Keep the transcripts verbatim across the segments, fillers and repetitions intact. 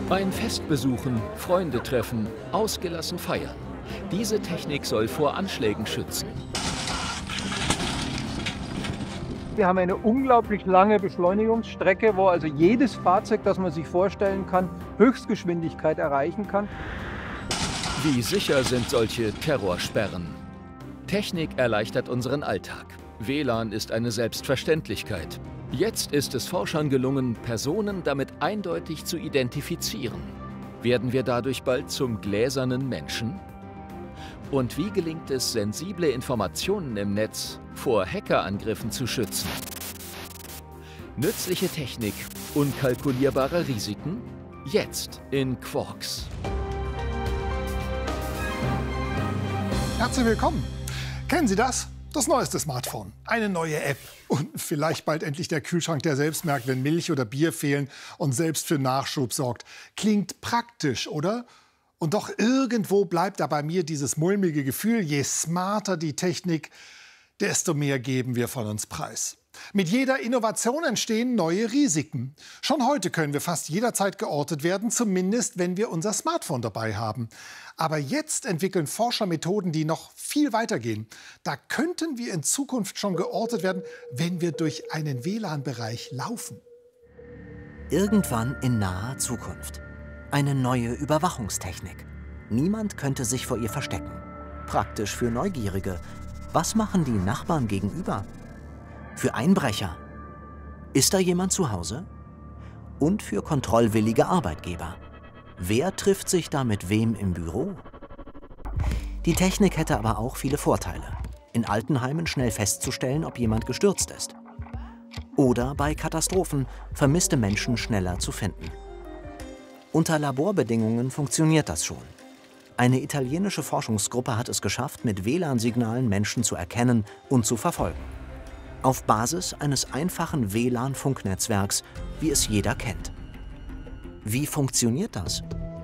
Ein Fest besuchen, Freunde treffen, ausgelassen feiern. Diese Technik soll vor Anschlägen schützen. Wir haben eine unglaublich lange Beschleunigungsstrecke, wo also jedes Fahrzeug, das man sich vorstellen kann, Höchstgeschwindigkeit erreichen kann. Wie sicher sind solche Terrorsperren? Technik erleichtert unseren Alltag. W L A N ist eine Selbstverständlichkeit. Jetzt ist es Forschern gelungen, Personen damit eindeutig zu identifizieren. Werden wir dadurch bald zum gläsernen Menschen? Und wie gelingt es, sensible Informationen im Netz vor Hackerangriffen zu schützen? Nützliche Technik, unkalkulierbare Risiken? Jetzt in Quarks. Herzlich willkommen. Kennen Sie das? Das neueste Smartphone, eine neue App und vielleicht bald endlich der Kühlschrank, der selbst merkt, wenn Milch oder Bier fehlen und selbst für Nachschub sorgt. Klingt praktisch, oder? Und doch irgendwo bleibt da bei mir dieses mulmige Gefühl, je smarter die Technik, desto mehr geben wir von uns preis. Mit jeder Innovation entstehen neue Risiken. Schon heute können wir fast jederzeit geortet werden, zumindest wenn wir unser Smartphone dabei haben. Aber jetzt entwickeln Forscher Methoden, die noch viel weiter gehen. Da könnten wir in Zukunft schon geortet werden, wenn wir durch einen W L A N-Bereich laufen. Irgendwann in naher Zukunft. Eine neue Überwachungstechnik. Niemand könnte sich vor ihr verstecken. Praktisch für Neugierige. Was machen die Nachbarn gegenüber? Für Einbrecher. Ist da jemand zu Hause? Und für kontrollwillige Arbeitgeber. Wer trifft sich da mit wem im Büro? Die Technik hätte aber auch viele Vorteile. In Altenheimen schnell festzustellen, ob jemand gestürzt ist. Oder bei Katastrophen vermisste Menschen schneller zu finden. Unter Laborbedingungen funktioniert das schon. Eine italienische Forschungsgruppe hat es geschafft, mit W L A N-Signalen Menschen zu erkennen und zu verfolgen. Auf Basis eines einfachen W L A N-Funknetzwerks, wie es jeder kennt. Wie funktioniert das?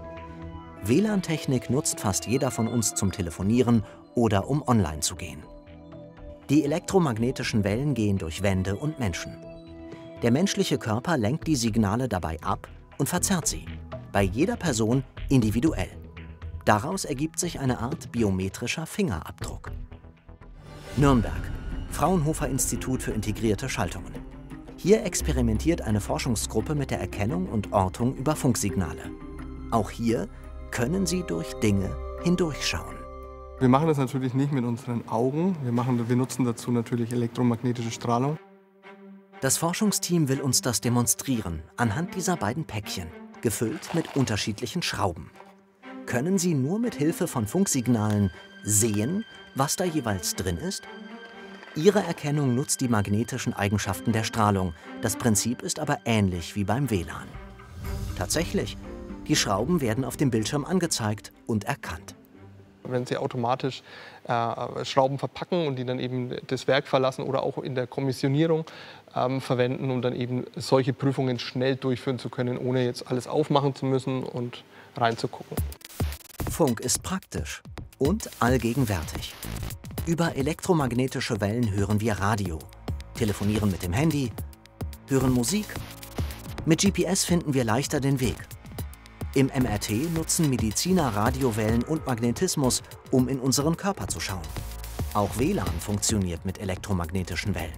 W L A N-Technik nutzt fast jeder von uns zum Telefonieren oder um online zu gehen. Die elektromagnetischen Wellen gehen durch Wände und Menschen. Der menschliche Körper lenkt die Signale dabei ab und verzerrt sie. Bei jeder Person individuell. Daraus ergibt sich eine Art biometrischer Fingerabdruck. Nürnberg. Fraunhofer-Institut für integrierte Schaltungen. Hier experimentiert eine Forschungsgruppe mit der Erkennung und Ortung über Funksignale. Auch hier können sie durch Dinge hindurchschauen. Wir machen das natürlich nicht mit unseren Augen. Wir, machen, wir nutzen dazu natürlich elektromagnetische Strahlung. Das Forschungsteam will uns das demonstrieren anhand dieser beiden Päckchen, gefüllt mit unterschiedlichen Schrauben. Können Sie nur mit Hilfe von Funksignalen sehen, was da jeweils drin ist? Ihre Erkennung nutzt die magnetischen Eigenschaften der Strahlung. Das Prinzip ist aber ähnlich wie beim W L A N. Tatsächlich, die Schrauben werden auf dem Bildschirm angezeigt und erkannt. Wenn Sie automatisch äh, Schrauben verpacken und die dann eben das Werk verlassen oder auch in der Kommissionierung ähm, verwenden, um dann eben solche Prüfungen schnell durchführen zu können, ohne jetzt alles aufmachen zu müssen und reinzugucken. Funk ist praktisch und allgegenwärtig. Über elektromagnetische Wellen hören wir Radio, telefonieren mit dem Handy, hören Musik. Mit G P S finden wir leichter den Weg. Im M R T nutzen Mediziner Radiowellen und Magnetismus, um in unseren Körper zu schauen. Auch W L A N funktioniert mit elektromagnetischen Wellen.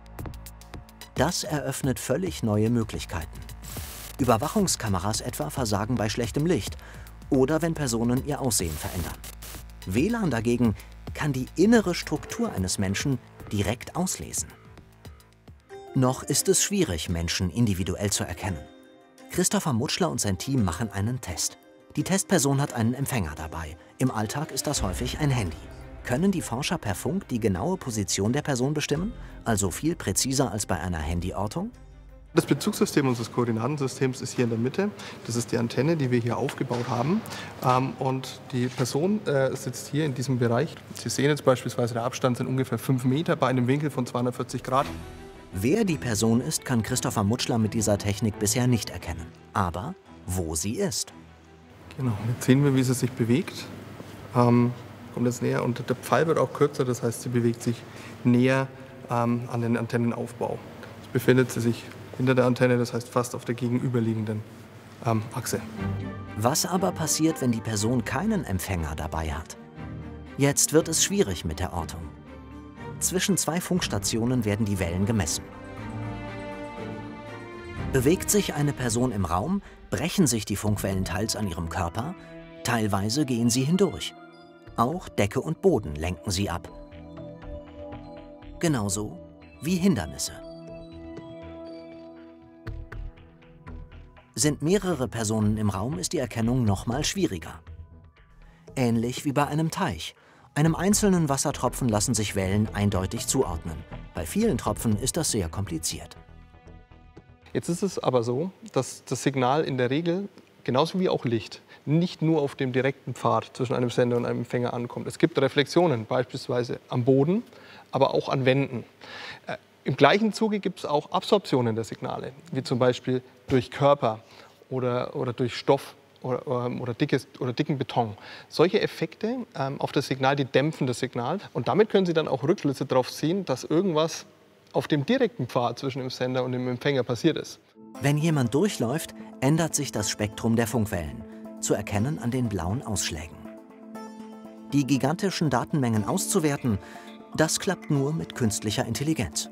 Das eröffnet völlig neue Möglichkeiten. Überwachungskameras etwa versagen bei schlechtem Licht oder wenn Personen ihr Aussehen verändern. W L A N dagegen kann die innere Struktur eines Menschen direkt auslesen. Noch ist es schwierig, Menschen individuell zu erkennen. Christopher Mutschler und sein Team machen einen Test. Die Testperson hat einen Empfänger dabei. Im Alltag ist das häufig ein Handy. Können die Forscher per Funk die genaue Position der Person bestimmen? Also viel präziser als bei einer Handyortung? Das Bezugssystem unseres Koordinatensystems ist hier in der Mitte. Das ist die Antenne, die wir hier aufgebaut haben. Und die Person sitzt hier in diesem Bereich. Sie sehen jetzt beispielsweise, der Abstand sind ungefähr fünf Meter bei einem Winkel von zweihundertvierzig Grad. Wer die Person ist, kann Christopher Mutschler mit dieser Technik bisher nicht erkennen. Aber wo sie ist. Genau, jetzt sehen wir, wie sie sich bewegt. Ähm, kommt jetzt näher und der Pfeil wird auch kürzer, das heißt, sie bewegt sich näher ähm, an den Antennenaufbau. Jetzt befindet sie sich hinter der Antenne, das heißt fast auf der gegenüberliegenden ähm, Achse. Was aber passiert, wenn die Person keinen Empfänger dabei hat? Jetzt wird es schwierig mit der Ortung. Zwischen zwei Funkstationen werden die Wellen gemessen. Bewegt sich eine Person im Raum, brechen sich die Funkwellen teils an ihrem Körper, teilweise gehen sie hindurch. Auch Decke und Boden lenken sie ab. Genauso wie Hindernisse. Sind mehrere Personen im Raum, ist die Erkennung nochmal schwieriger. Ähnlich wie bei einem Teich. Einem einzelnen Wassertropfen lassen sich Wellen eindeutig zuordnen. Bei vielen Tropfen ist das sehr kompliziert. Jetzt ist es aber so, dass das Signal in der Regel, genauso wie auch Licht, nicht nur auf dem direkten Pfad zwischen einem Sender und einem Empfänger ankommt. Es gibt Reflexionen, beispielsweise am Boden, aber auch an Wänden. Äh, Im gleichen Zuge gibt es auch Absorptionen der Signale, wie zum Beispiel durch Körper oder, oder durch Stoff oder, oder, dickes, oder dicken Beton. Solche Effekte ähm, auf das Signal, die dämpfen das Signal. Und damit können Sie dann auch Rückschlüsse darauf ziehen, dass irgendwas auf dem direkten Pfad zwischen dem Sender und dem Empfänger passiert ist. Wenn jemand durchläuft, ändert sich das Spektrum der Funkwellen, zu erkennen an den blauen Ausschlägen. Die gigantischen Datenmengen auszuwerten, das klappt nur mit künstlicher Intelligenz.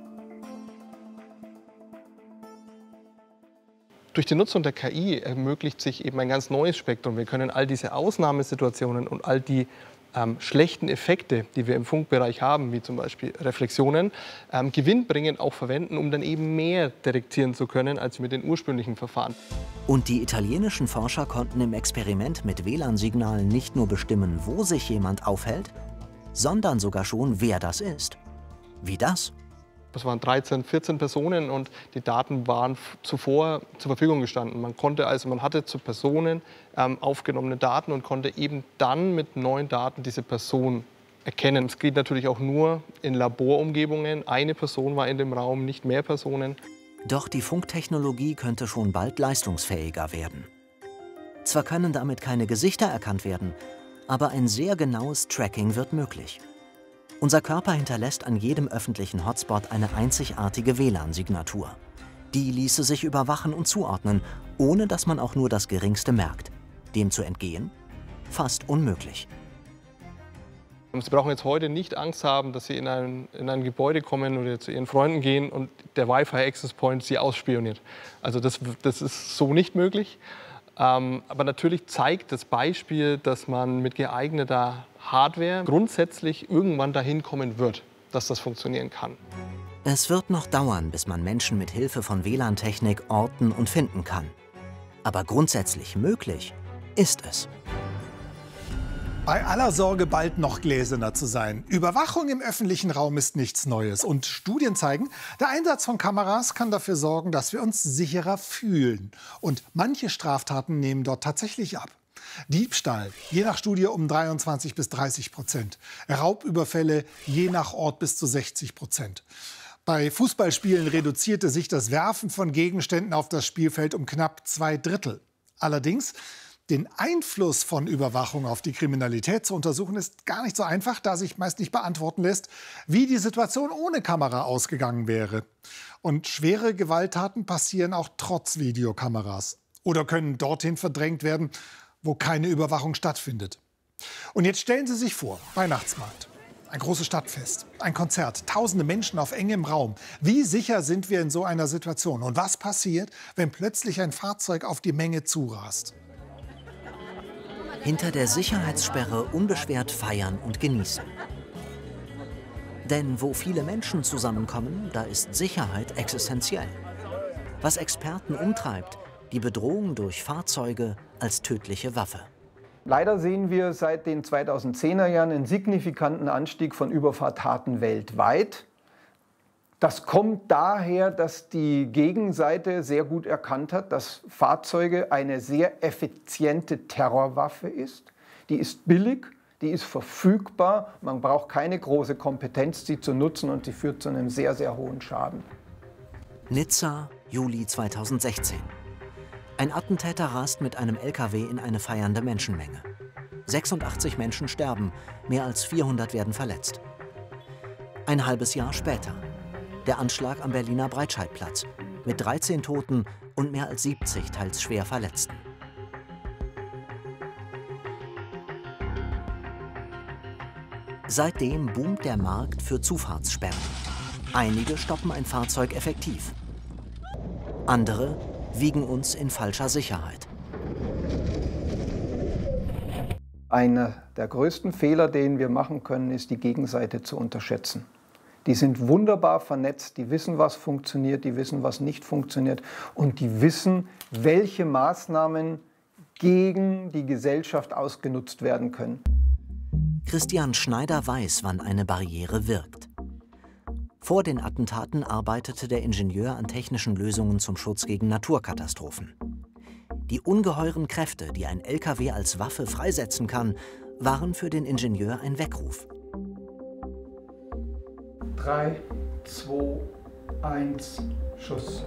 Durch die Nutzung der K I ermöglicht sich eben ein ganz neues Spektrum. Wir können all diese Ausnahmesituationen und all die ähm, schlechten Effekte, die wir im Funkbereich haben, wie zum Beispiel Reflexionen, ähm, gewinnbringend auch verwenden, um dann eben mehr detektieren zu können als mit den ursprünglichen Verfahren. Und die italienischen Forscher konnten im Experiment mit W L A N-Signalen nicht nur bestimmen, wo sich jemand aufhält, sondern sogar schon, wer das ist. Wie das? Das waren dreizehn, vierzehn Personen und die Daten waren zuvor zur Verfügung gestanden. Man konnte also, man hatte zu Personen ähm, aufgenommene Daten und konnte eben dann mit neuen Daten diese Person erkennen. Es geht natürlich auch nur in Laborumgebungen. Eine Person war in dem Raum, nicht mehr Personen. Doch die Funktechnologie könnte schon bald leistungsfähiger werden. Zwar können damit keine Gesichter erkannt werden, aber ein sehr genaues Tracking wird möglich. Unser Körper hinterlässt an jedem öffentlichen Hotspot eine einzigartige W L A N-Signatur. Die ließe sich überwachen und zuordnen, ohne dass man auch nur das Geringste merkt. Dem zu entgehen? Fast unmöglich. Sie brauchen jetzt heute nicht Angst haben, dass Sie in ein, in ein Gebäude kommen oder zu Ihren Freunden gehen und der Wi-Fi-Access-Point Sie ausspioniert. Also das, das ist so nicht möglich. Ähm, aber natürlich zeigt das Beispiel, dass man mit geeigneter Hardware grundsätzlich irgendwann dahin kommen wird, dass das funktionieren kann. Es wird noch dauern, bis man Menschen mit Hilfe von W L A N-Technik orten und finden kann. Aber grundsätzlich möglich ist es. Bei aller Sorge, bald noch gläserner zu sein. Überwachung im öffentlichen Raum ist nichts Neues. Und Studien zeigen, der Einsatz von Kameras kann dafür sorgen, dass wir uns sicherer fühlen. Und manche Straftaten nehmen dort tatsächlich ab. Diebstahl, je nach Studie um dreiundzwanzig bis dreißig Prozent. Raubüberfälle, je nach Ort bis zu sechzig Prozent. Bei Fußballspielen reduzierte sich das Werfen von Gegenständen auf das Spielfeld um knapp zwei Drittel. Allerdings, den Einfluss von Überwachung auf die Kriminalität zu untersuchen, ist gar nicht so einfach, da sich meist nicht beantworten lässt, wie die Situation ohne Kamera ausgegangen wäre. Und schwere Gewalttaten passieren auch trotz Videokameras oder können dorthin verdrängt werden, wo keine Überwachung stattfindet. Und jetzt stellen Sie sich vor, Weihnachtsmarkt, ein großes Stadtfest, ein Konzert, tausende Menschen auf engem Raum. Wie sicher sind wir in so einer Situation? Und was passiert, wenn plötzlich ein Fahrzeug auf die Menge zurast? Hinter der Sicherheitssperre unbeschwert feiern und genießen. Denn wo viele Menschen zusammenkommen, da ist Sicherheit existenziell. Was Experten umtreibt, die Bedrohung durch Fahrzeuge als tödliche Waffe. Leider sehen wir seit den zweitausendzehner Jahren einen signifikanten Anstieg von Überfahrttaten weltweit. Das kommt daher, dass die Gegenseite sehr gut erkannt hat, dass Fahrzeuge eine sehr effiziente Terrorwaffe ist. Die ist billig, die ist verfügbar, man braucht keine große Kompetenz, sie zu nutzen, und sie führt zu einem sehr, sehr hohen Schaden. Nizza, Juli zweitausendsechzehn. Ein Attentäter rast mit einem L K W in eine feiernde Menschenmenge. sechsundachtzig Menschen sterben, mehr als vierhundert werden verletzt. Ein halbes Jahr später. Der Anschlag am Berliner Breitscheidplatz. mit dreizehn Toten und mehr als siebzig teils schwer Verletzten. Seitdem boomt der Markt für Zufahrtssperren. Einige stoppen ein Fahrzeug effektiv. Andere wiegen uns in falscher Sicherheit. Einer der größten Fehler, den wir machen können, ist, die Gegenseite zu unterschätzen. Die sind wunderbar vernetzt, die wissen, was funktioniert, die wissen, was nicht funktioniert und die wissen, welche Maßnahmen gegen die Gesellschaft ausgenutzt werden können. Christian Schneider weiß, wann eine Barriere wirkt. Vor den Attentaten arbeitete der Ingenieur an technischen Lösungen zum Schutz gegen Naturkatastrophen. Die ungeheuren Kräfte, die ein L K W als Waffe freisetzen kann, waren für den Ingenieur ein Weckruf. drei, zwei, eins, Schuss.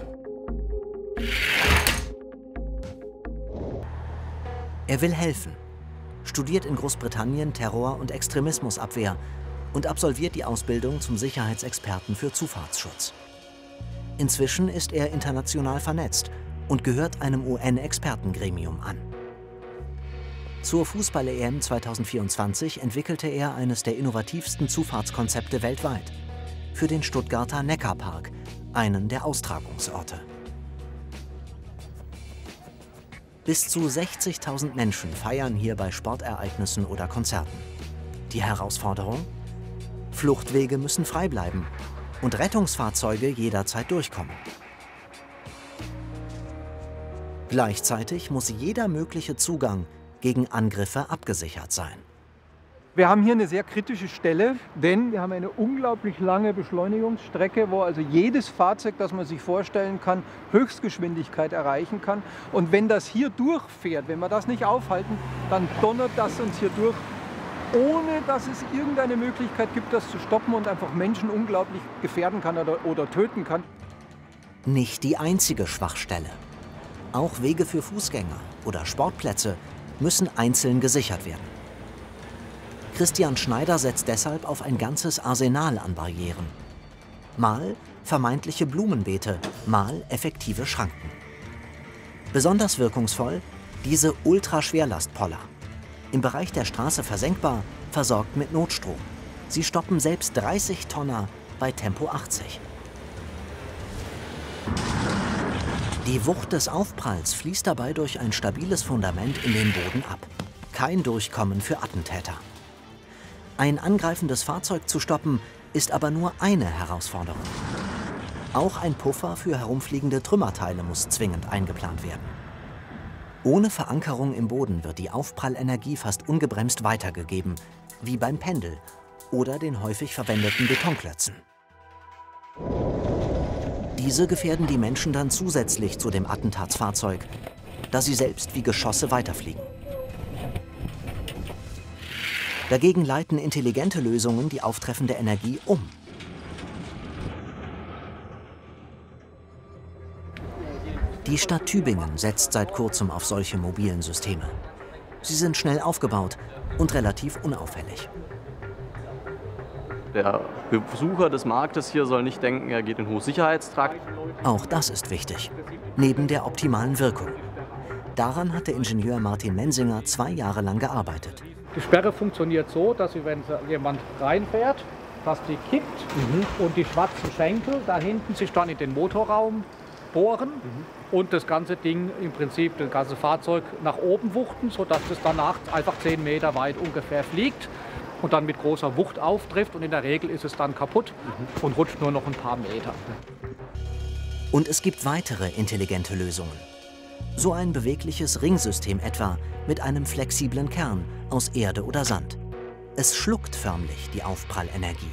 Er will helfen, studiert in Großbritannien Terror- und Extremismusabwehr und absolviert die Ausbildung zum Sicherheitsexperten für Zufahrtsschutz. Inzwischen ist er international vernetzt und gehört einem U N-Expertengremium an. Zur Fußball-E M zweitausendvierundzwanzig entwickelte er eines der innovativsten Zufahrtskonzepte weltweit für den Stuttgarter Neckarpark, einen der Austragungsorte. Bis zu sechzigtausend Menschen feiern hier bei Sportereignissen oder Konzerten. Die Herausforderung? Fluchtwege müssen frei bleiben und Rettungsfahrzeuge jederzeit durchkommen. Gleichzeitig muss jeder mögliche Zugang gegen Angriffe abgesichert sein. Wir haben hier eine sehr kritische Stelle, denn wir haben eine unglaublich lange Beschleunigungsstrecke, wo also jedes Fahrzeug, das man sich vorstellen kann, Höchstgeschwindigkeit erreichen kann. Und wenn das hier durchfährt, wenn wir das nicht aufhalten, dann donnert das uns hier durch, ohne dass es irgendeine Möglichkeit gibt, das zu stoppen und einfach Menschen unglaublich gefährden kann oder, oder töten kann. Nicht die einzige Schwachstelle. Auch Wege für Fußgänger oder Sportplätze müssen einzeln gesichert werden. Christian Schneider setzt deshalb auf ein ganzes Arsenal an Barrieren. Mal vermeintliche Blumenbeete, mal effektive Schranken. Besonders wirkungsvoll diese Ultraschwerlastpoller. Im Bereich der Straße versenkbar, versorgt mit Notstrom. Sie stoppen selbst dreißig Tonner bei Tempo achtzig. Die Wucht des Aufpralls fließt dabei durch ein stabiles Fundament in den Boden ab. Kein Durchkommen für Attentäter. Ein angreifendes Fahrzeug zu stoppen, ist aber nur eine Herausforderung. Auch ein Puffer für herumfliegende Trümmerteile muss zwingend eingeplant werden. Ohne Verankerung im Boden wird die Aufprallenergie fast ungebremst weitergegeben, wie beim Pendel oder den häufig verwendeten Betonklötzen. Diese gefährden die Menschen dann zusätzlich zu dem Attentatsfahrzeug, da sie selbst wie Geschosse weiterfliegen. Dagegen leiten intelligente Lösungen die auftreffende Energie um. Die Stadt Tübingen setzt seit kurzem auf solche mobilen Systeme. Sie sind schnell aufgebaut und relativ unauffällig. Der Besucher des Marktes hier soll nicht denken, er geht in Hochsicherheitstrakt. Auch das ist wichtig, neben der optimalen Wirkung. Daran hat der Ingenieur Martin Mensinger zwei Jahre lang gearbeitet. Die Sperre funktioniert so, dass sie, wenn jemand reinfährt, dass die kippt mhm. und die schwarzen Schenkel da hinten sich dann in den Motorraum bohren mhm. und das ganze Ding im Prinzip, das ganze Fahrzeug nach oben wuchten, sodass es danach einfach zehn Meter weit ungefähr fliegt und dann mit großer Wucht auftrifft und in der Regel ist es dann kaputt mhm. und rutscht nur noch ein paar Meter. Und es gibt weitere intelligente Lösungen. So ein bewegliches Ringsystem etwa mit einem flexiblen Kern aus Erde oder Sand. Es schluckt förmlich die Aufprallenergie.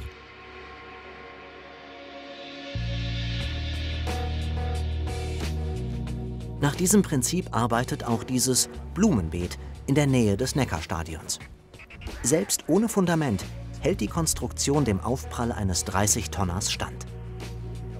Nach diesem Prinzip arbeitet auch dieses Blumenbeet in der Nähe des Neckarstadions. Selbst ohne Fundament hält die Konstruktion dem Aufprall eines dreißig Tonners stand.